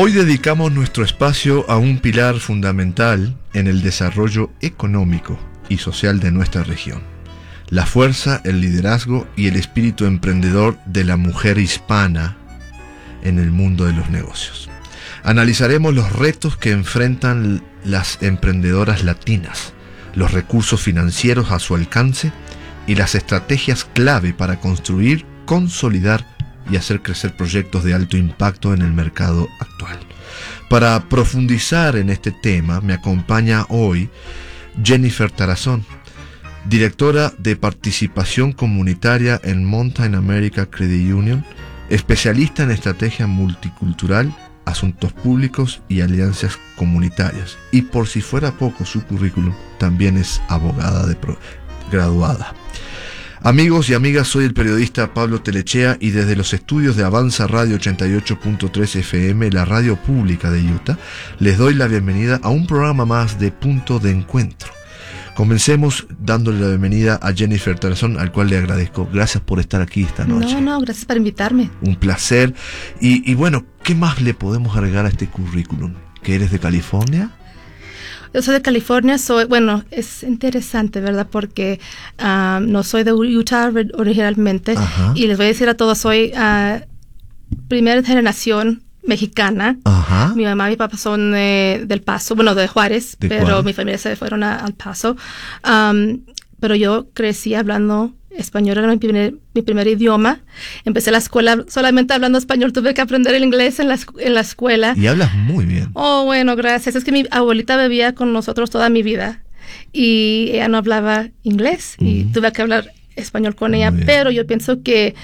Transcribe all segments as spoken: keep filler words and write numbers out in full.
Hoy dedicamos nuestro espacio a un pilar fundamental en el desarrollo económico y social de nuestra región: la fuerza, el liderazgo y el espíritu emprendedor de la mujer hispana en el mundo de los negocios. Analizaremos los retos que enfrentan las emprendedoras latinas, los recursos financieros a su alcance y las estrategias clave para construir, consolidar y hacer crecer proyectos de alto impacto en el mercado actual. Para profundizar en este tema, me acompaña hoy Jennifer Tarazón, directora de participación comunitaria en Mountain America Credit Union, especialista en estrategia multicultural, asuntos públicos y alianzas comunitarias. Y por si fuera poco su currículum, también es abogada de pro- graduada. Amigos y amigas, soy el periodista Pablo Telechea y desde los estudios de Avanza Radio ochenta y ocho punto tres F M, la radio pública de Utah, les doy la bienvenida a un programa más de Punto de Encuentro. Comencemos dándole la bienvenida a Jennifer Tarazón, al cual le agradezco. Gracias por estar aquí esta noche. No, no, gracias por invitarme. Un placer. Y, y bueno, ¿qué más le podemos agregar a este currículum? ¿Que eres de California? Yo soy de California, soy, bueno, es interesante, ¿verdad? Porque um, no soy de Utah originalmente. Ajá. Y les voy a decir a todos, soy uh, primera generación mexicana. Ajá. Mi mamá y mi papá son eh, del Paso, bueno, de Juárez, ¿De pero Juárez? Mi familia se fueron a, al Paso. Um, pero yo crecí hablando español, era mi primer, mi primer idioma. Empecé la escuela solamente hablando español, tuve que aprender el inglés en la, en la escuela. Y hablas muy bien. Oh, bueno, gracias. Es que mi abuelita vivía con nosotros toda mi vida y ella no hablaba inglés mm. y tuve que hablar español con ella, pero yo pienso que,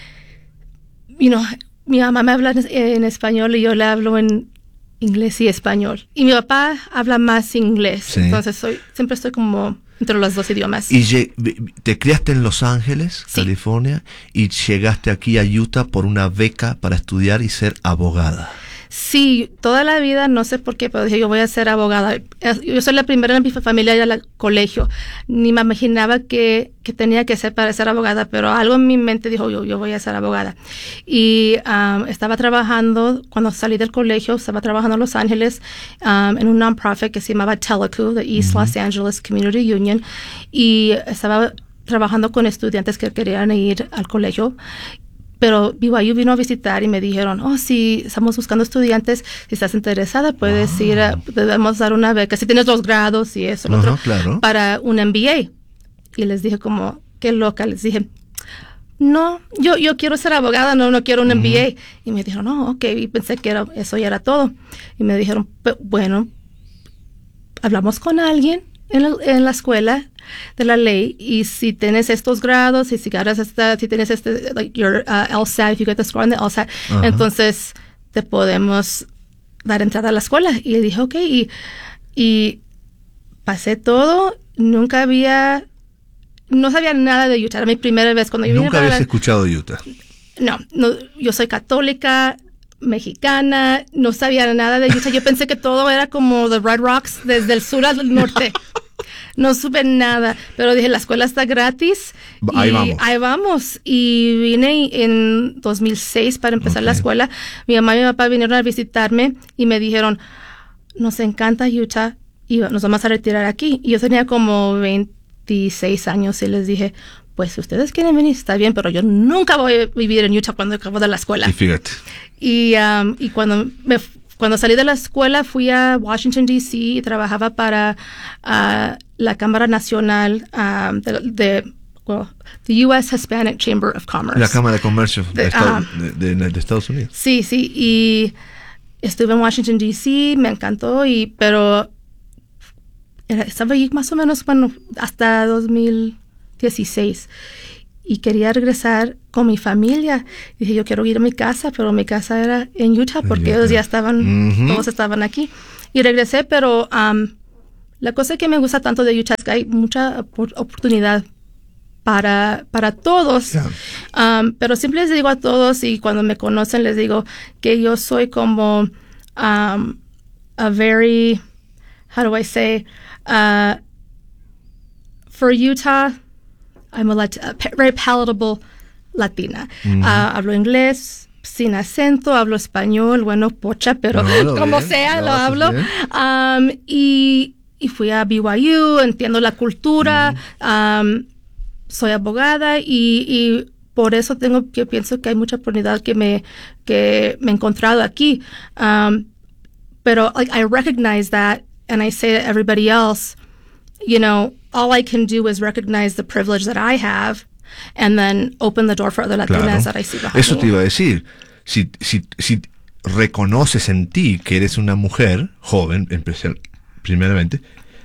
you know, mi mamá me habla en español y yo le hablo en inglés y español. Y mi papá habla más inglés. Sí. Entonces soy, siempre estoy como entre los dos idiomas. ¿Y te criaste en Los Ángeles, sí. California, y llegaste aquí a Utah por una beca para estudiar y ser abogada? Sí, toda la vida, no sé por qué, pero dije, yo voy a ser abogada. Yo soy la primera en mi familia ir al colegio. Ni me imaginaba que, que tenía que ser para ser abogada, pero algo en mi mente dijo, yo, yo voy a ser abogada. Y um, estaba trabajando, cuando salí del colegio, estaba trabajando en Los Ángeles um, en un non-profit que se llamaba Telecu, the East uh-huh. Los Angeles Community Union, y estaba trabajando con estudiantes que querían ir al colegio. Pero B Y U vino a visitar y me dijeron, oh, sí, estamos buscando estudiantes, si estás interesada puedes wow. ir, a, debemos dar una beca, si tienes dos grados y eso, uh-huh, otro, claro. para un M B A. Y les dije como, qué loca, les dije, no, yo yo quiero ser abogada, no, no quiero un uh-huh. M B A. Y me dijeron, no, ok, y pensé que era, eso ya era todo. Y me dijeron, bueno, hablamos con alguien en la, en la escuela de la ley, y si tienes estos grados y si ganas esta, si tienes este, like your uh, L S A T, if you get the score on the L S A T, uh-huh. entonces te podemos dar entrada a la escuela. Y le dije, ok, y, y pasé todo, nunca había, no sabía nada de Utah, era mi primera vez cuando yo vine. ¿Nunca habías la, escuchado de Utah? No, no, yo soy católica, mexicana, no sabía nada de Utah. Yo pensé que todo era como the Red Rocks desde el sur al norte. No supe nada, pero dije, la escuela está gratis. Ahí y vamos. Ahí vamos. Y vine en dos mil seis para empezar okay. la escuela. Mi mamá y mi papá vinieron a visitarme y me dijeron, nos encanta Utah y nos vamos a retirar aquí. Y yo tenía como veintiséis años y les dije, pues si ustedes quieren venir, está bien, pero yo nunca voy a vivir en Utah cuando acabo de la escuela. Y fíjate. Y, um, y cuando me Cuando salí de la escuela fui a Washington, D C y trabajaba para uh, la Cámara Nacional um, de, de well, the U S Hispanic Chamber of Commerce. La Cámara de Comercio de, de, Estado, uh, de, de, de Estados Unidos. Sí, sí, y estuve en Washington, D C, me encantó, y pero era, estaba ahí más o menos bueno, hasta dos mil dieciséis. Y quería regresar con mi familia. Dije, yo quiero ir a mi casa, pero mi casa era en Utah porque ellos ya estaban, uh-huh. todos estaban aquí. Y regresé, pero um, la cosa que me gusta tanto de Utah es que hay mucha oportunidad para, para todos. Yeah. Um, pero siempre les digo a todos, y cuando me conocen les digo que yo soy como um, a very, how do I say, uh, for Utah, I'm a, Lat- a very palatable Latina. Mm-hmm. Uh, hablo inglés, sin acento, hablo español, bueno, pocha, pero no, como bien, sea, lo lo hablo. Um, y, y fui a B Y U, entiendo la cultura, mm. um, soy abogada y, y por eso tengo, yo pienso que hay mucha oportunidad que me, que me he encontrado aquí. Um, pero like, I recognize that and I say to everybody else, you know, all I can do is recognize the privilege that I have and then open the door for other Latinas claro. that I see behind Eso me. te iba a decir. Si, si, si reconoces en ti que eres una mujer joven, especial, primeramente,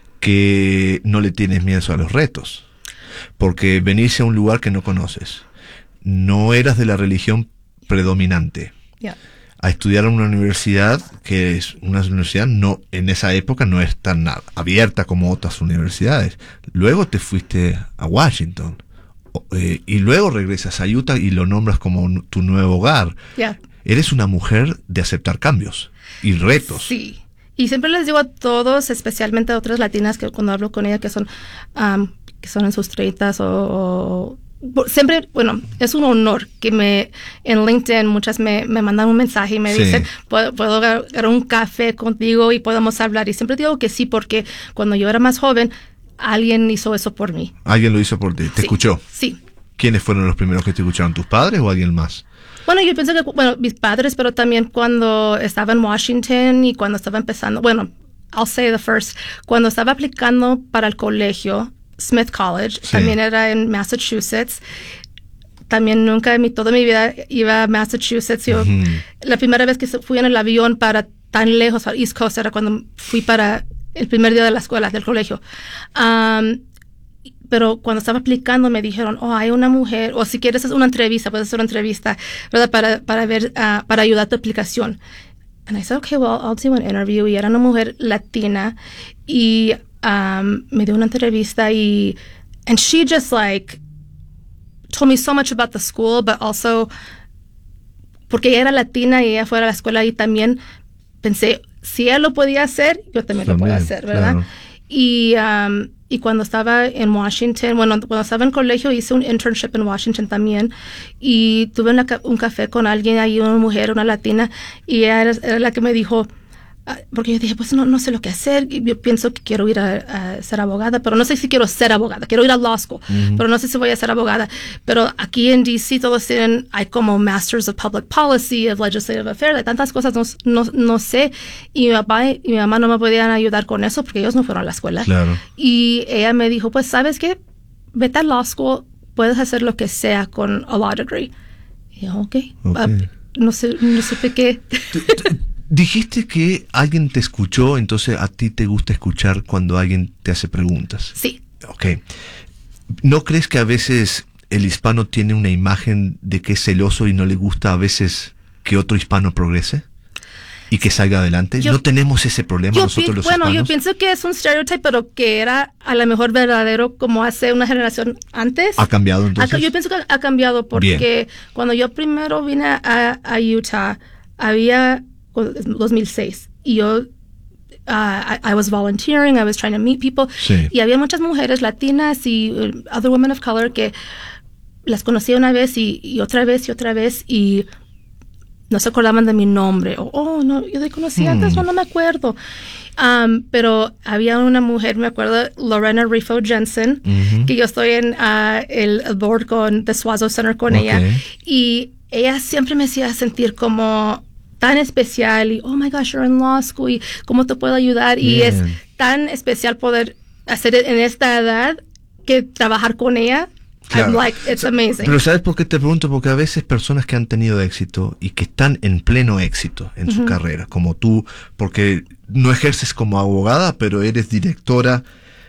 que no le tienes miedo a los retos. Porque venirse a un lugar que no conoces. No eras de la religión predominante. Yeah. A estudiar en una universidad que es una universidad no en esa época no es tan abierta como otras universidades. Luego te fuiste a Washington. Eh, y luego regresas a Utah y lo nombras como tu nuevo hogar. Yeah. Eres una mujer de aceptar cambios y retos. Sí. Y siempre les digo a todos, especialmente a otras latinas que cuando hablo con ellas que son um, que son en sus treintas o, o siempre, bueno, es un honor que me en LinkedIn muchas me, me mandan un mensaje y me sí. dicen, ¿puedo, puedo agarrar un café contigo y podemos hablar? Y siempre digo que sí, porque cuando yo era más joven alguien hizo eso por mí. Alguien lo hizo por ti. ¿Te sí, escuchó? Sí. ¿Quiénes fueron los primeros que te escucharon? ¿Tus padres o alguien más? Bueno, yo pienso que, bueno, mis padres, pero también cuando estaba en Washington y cuando estaba empezando, bueno, I'll say the first, cuando estaba aplicando para el colegio, Smith College, sí. también era en Massachusetts. También nunca en mi, toda mi vida iba a Massachusetts. Yo, uh-huh. La primera vez que fui en el avión para tan lejos, al East Coast, era cuando fui para el primer día de la escuela, del colegio. Um, pero cuando estaba aplicando me dijeron, oh, hay una mujer, o si quieres hacer una entrevista, puedes hacer una entrevista, ¿verdad? Para, para ver, uh, para ayudar a tu aplicación. And I said, okay, well, I'll do an interview. Y era una mujer latina y um, me dio una entrevista y, and she just like told me so much about the school, but also, porque ella era latina y ella fue a la escuela y también pensé, si ella lo podía hacer, yo también, también lo puedo hacer, ¿verdad? Claro. Y, um, y cuando estaba en Washington, bueno, cuando estaba en colegio hice un internship en Washington también y tuve una, un café con alguien ahí, una mujer, una latina, y ella era, era la que me dijo, porque yo dije, pues no, no sé lo que hacer, yo pienso que quiero ir a, a ser abogada, pero no sé si quiero ser abogada, quiero ir a law school, uh-huh. pero no sé si voy a ser abogada. Pero aquí en D C todos tienen, hay como Masters of Public Policy, of Legislative Affairs, hay tantas cosas, no, no, no sé, y mi papá y mi mamá no me podían ayudar con eso porque ellos no fueron a la escuela. Claro. Y ella me dijo, pues, ¿sabes qué? Vete a law school, puedes hacer lo que sea con a law degree. Y yo, ok, okay. Uh, no sé, no supe qué... Dijiste que alguien te escuchó, entonces a ti te gusta escuchar cuando alguien te hace preguntas. Sí. Ok. ¿No crees que a veces el hispano tiene una imagen de que es celoso y no le gusta a veces que otro hispano progrese y que salga adelante? Yo, ¿No tenemos ese problema nosotros pi- los bueno, hispanos? Bueno, yo pienso que es un stereotype, pero que era a lo mejor verdadero como hace una generación antes. ¿Ha cambiado entonces? Ha, yo pienso que ha cambiado porque Bien. Cuando yo primero vine a, a Utah, había... dos mil seis y yo uh, I, I was volunteering, I was trying to meet people sí. y había muchas mujeres latinas y uh, other women of color que las conocía una vez y, y otra vez y otra vez y no se acordaban de mi nombre o oh no, yo te conocí hmm. antes o no me acuerdo. Um, pero había una mujer, me acuerdo, Lorena Rifo Jensen, uh-huh. que yo estoy en uh, el, el board con The Suazo Center con okay. ella y ella siempre me hacía sentir como tan especial y oh my gosh, you're in law school y cómo te puedo ayudar y yeah. es tan especial poder hacer en esta edad que trabajar con ella. Claro. I'm like, it's amazing. Pero ¿sabes por qué te pregunto? Porque a veces personas que han tenido éxito y que están en pleno éxito en uh-huh. su carrera, como tú, porque no ejerces como abogada, pero eres directora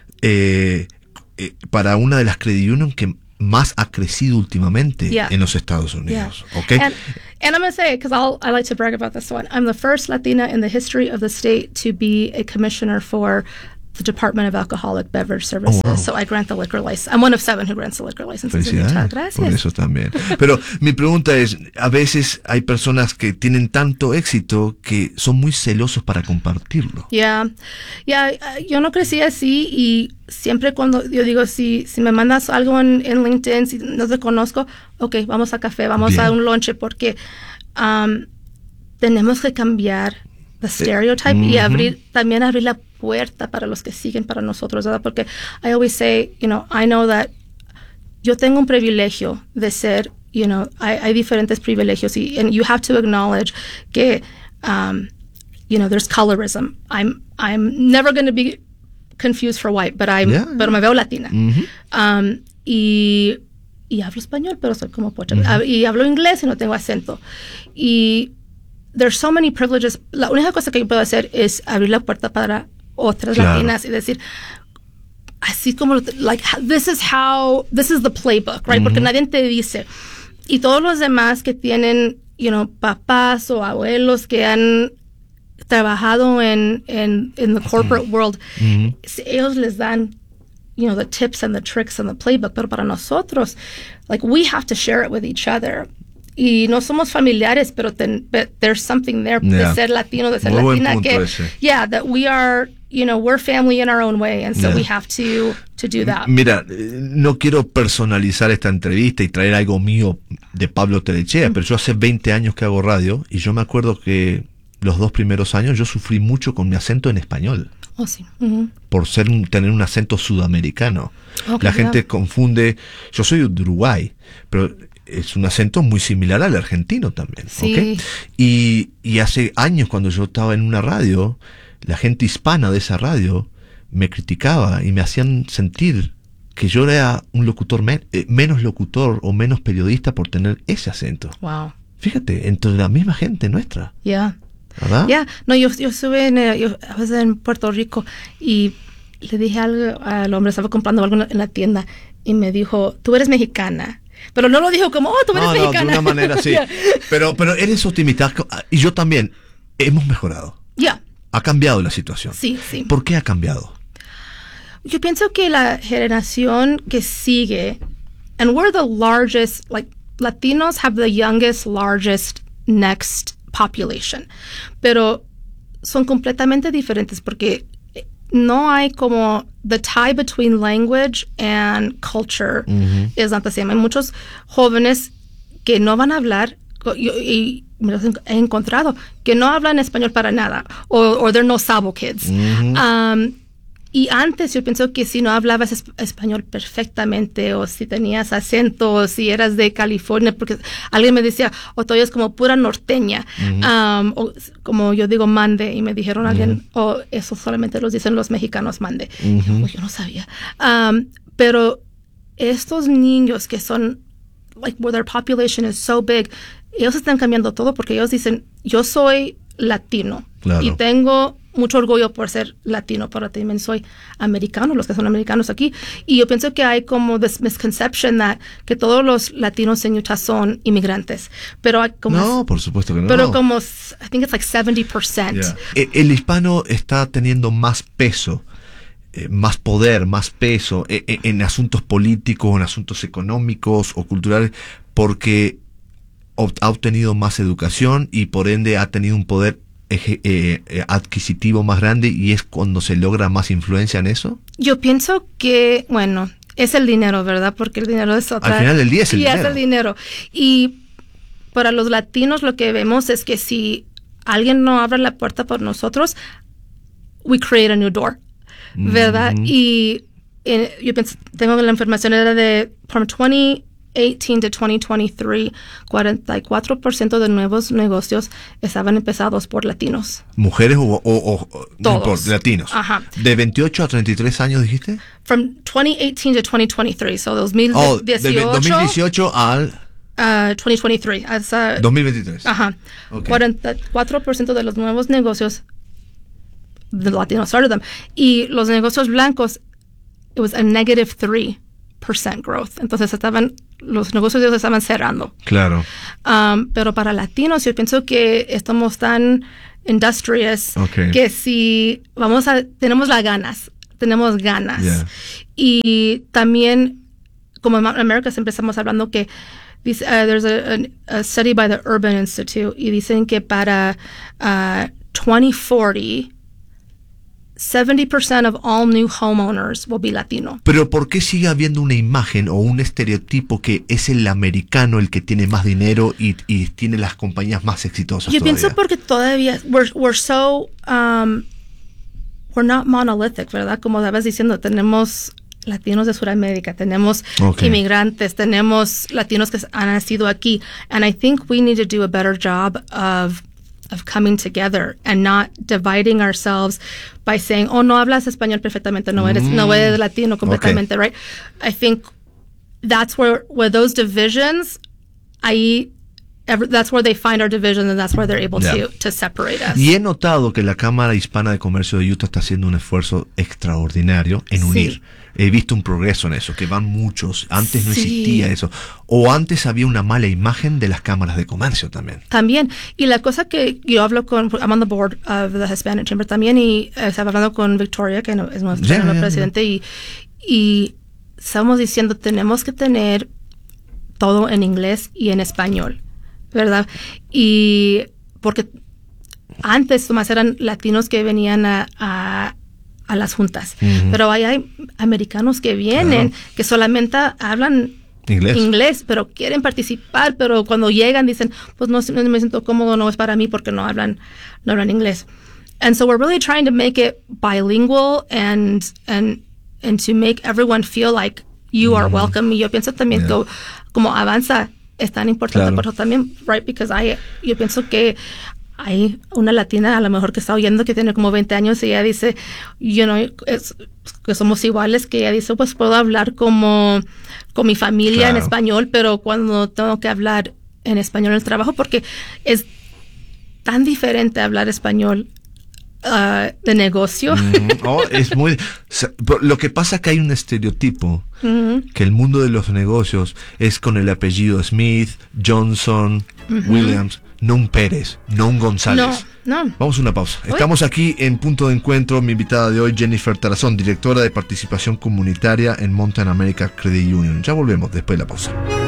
eh, eh, para una de las credit union que más ha crecido últimamente yeah. en los Estados Unidos. Yeah. Okay? And, and I'm going to say, because I like to brag about this one, I'm the first Latina in the history of the state to be a commissioner for the Department of Alcoholic Beverage Services. Oh, wow. So I grant the liquor license. I'm one of seven who grants the liquor licenses in Utah. Gracias. Por eso también. Pero mi pregunta es, a veces hay personas que tienen tanto éxito que son muy celosos para compartirlo. Yeah. Yeah, yo no crecí así y siempre cuando yo digo, si, si me mandas algo en, en LinkedIn, si no te conozco, ok, vamos a café, vamos Bien. a un lunch porque um, tenemos que cambiar the stereotype uh-huh. y abrir, también abrir la puerta para los que siguen para nosotros, ¿verdad? Porque I always say, you know, I know that yo tengo un privilegio de ser, you know, hay, hay diferentes privilegios y and you have to acknowledge que, um, you know, there's colorism. I'm I'm never going to be confused for white, but I'm, yeah, pero me veo latina. Mm-hmm. Um, y, y hablo español, pero soy como pocha. Mm-hmm. Y hablo inglés y no tengo acento. Y there's so many privileges. La única cosa que yo puedo hacer es abrir la puerta para otras claro. latinas y decir, así como, like, this is how, this is the playbook, right? Mm-hmm. Porque nadie te dice. Y todos los demás que tienen, you know, papás o abuelos que han trabajado en, en, in the corporate world, mm-hmm. ellos les dan, you know, the tips and the tricks and the playbook, pero para nosotros, like, we have to share it with each other. Y no somos familiares, pero ten, but there's something there yeah. de ser latino, de ser Muy latina, que, ese. yeah, that we are, you know, we're family in our own way, and so yeah. we have to, to do that. Mira, no quiero personalizar esta entrevista y traer algo mío de Pablo Telechea, mm-hmm. pero yo hace veinte años que hago radio, y yo me acuerdo que los dos primeros años yo sufrí mucho con mi acento en español. Oh, sí. Uh-huh. Por ser un, tener un acento sudamericano. Okay, la gente yeah. confunde, yo soy de Uruguay, pero es un acento muy similar al argentino también. Sí. ¿Okay? Y, y hace años cuando yo estaba en una radio, la gente hispana de esa radio me criticaba y me hacían sentir que yo era un locutor men, eh, menos locutor o menos periodista por tener ese acento. Wow. Fíjate, entre la misma gente nuestra. Ya. Yeah. ¿Verdad? Ya, yeah. no, yo, yo estuve en, yo, a veces en Puerto Rico y le dije algo al hombre, estaba comprando algo en la tienda y me dijo, tú eres mexicana. Pero no lo dijo como, oh, tú eres no, mexicana. No, de una manera sí. yeah. pero, pero eres optimista y yo también. Hemos mejorado. Ya. Yeah. Ha cambiado la situación. Sí, sí. ¿Por qué ha cambiado? Yo pienso que la generación que sigue, and we're the largest, like, Latinos have the youngest, largest next population, pero son completamente diferentes porque no hay como the tie between language and culture mm-hmm. is not the same. Hay muchos jóvenes que no van a hablar y, y me los he encontrado que no hablan español para nada or, or they're no sabo kids. Mm-hmm. Um, Y antes yo pienso que si no hablabas es- español perfectamente o si tenías acento o si eras de California, porque alguien me decía, o tú eres como pura norteña, uh-huh. um, o como yo digo mande, y me dijeron uh-huh. alguien, o oh, eso solamente los dicen los mexicanos mande. Uh-huh. Yo, oh, yo no sabía. Um, pero estos niños que son, like, where their population is so big, ellos están cambiando todo porque ellos dicen, yo soy latino claro. y tengo mucho orgullo por ser latino, pero también soy americano, los que son americanos aquí. Y yo pienso que hay como this misconception that que todos los latinos en Utah son inmigrantes. Pero hay como... No, por supuesto que no. Pero como, I think it's like seventy percent. Yeah. El hispano está teniendo más peso, eh, más poder, más peso eh, eh, en asuntos políticos, en asuntos económicos o culturales, porque ha obtenido más educación y por ende ha tenido un poder Eh, eh, adquisitivo más grande, y es cuando se logra más influencia en eso. Yo pienso que, bueno, es el dinero, ¿verdad? Porque el dinero es otra. Al final del día es el y dinero. es el dinero. Y para los latinos lo que vemos es que si alguien no abre la puerta por nosotros, we create a new door, ¿verdad? Mm-hmm. Y eh, yo pienso, tengo la información era de from twenty eighteen to twenty twenty-three, cuarenta y cuatro por ciento de nuevos negocios estaban empezados por latinos. ¿Mujeres o, o, o Todos. No, por latinos? Ajá. ¿De veintiocho a treinta y tres años dijiste? From twenty eighteen to twenty twenty-three, so dos mil dieciocho. Oh, de dos mil dieciocho al... Uh, twenty twenty-three. As, uh, dos mil veintitrés. Ajá. Okay. cuarenta y cuatro por ciento de los nuevos negocios de latinos started them. Y los negocios blancos, it was a negative three percent growth. Entonces estaban, los negocios de ellos estaban cerrando. Claro. Um, pero para latinos yo pienso que estamos tan industrious okay. que si vamos a, tenemos las ganas, tenemos ganas. Yeah. Y también, como en América siempre estamos hablando que dice, uh, there's a, a, a study by the Urban Institute y dicen que para uh, twenty forty seventy percent of all new homeowners will be Latino. Pero ¿por qué sigue habiendo una imagen o un estereotipo que es el americano el que tiene más dinero y, y tiene las compañías más exitosas? Yo todavía? pienso porque todavía we're, we're so um, we're not monolithic, ¿verdad? Como estabas diciendo, tenemos latinos de Sudamérica, tenemos okay. inmigrantes, tenemos latinos que han nacido aquí, and I think we need to do a better job of of coming together and not dividing ourselves by saying, oh, no hablas español perfectamente, no eres, mm. no eres latino completamente, okay. right? I think that's where, where those divisions, ahí, every, that's where they find our division and that's where they're able yeah. to, to separate us. Y he notado que la Cámara Hispana de Comercio de Utah está haciendo un esfuerzo extraordinario en unir. Sí. He visto un progreso en eso, que van muchos. Antes no sí. existía eso. O antes había una mala imagen de las cámaras de comercio también. También. Y la cosa que yo hablo con, I'm on the board of the Hispanic Chamber también, y eh, estaba hablando con Victoria, que no, es nuestra yeah, yeah, presidente, yeah. y, y estamos diciendo, tenemos que tener todo en inglés y en español, ¿verdad? Y porque antes más eran latinos que venían a, a a las juntas, uh-huh. pero hay, hay americanos que vienen, claro. que solamente hablan inglés. inglés, pero quieren participar, pero cuando llegan dicen, pues no, no me siento cómodo, no es para mí porque no hablan, no hablan inglés. And so we're really trying to make it bilingual and, and, and to make everyone feel like you uh-huh. are welcome. Y yo pienso también yeah. que como avanza es tan importante, claro. pero también, right, because I, yo pienso que hay una latina a lo mejor que está oyendo que tiene como veinte años y ella dice, you know, es, que somos iguales, que ella dice, pues puedo hablar como con mi familia claro. en español, pero cuando tengo que hablar en español en el trabajo, porque es tan diferente hablar español uh, de negocio. Mm, oh, es muy... Lo que pasa es que hay un estereotipo, uh-huh. que el mundo de los negocios es con el apellido Smith, Johnson, uh-huh. Williams, no un Pérez, no un González. No, no. Vamos a una pausa. Uy. Estamos aquí en Punto de Encuentro. Mi invitada de hoy, Jennifer Tarazón, directora de participación comunitaria en Mountain America Credit Union. Ya volvemos después de la pausa.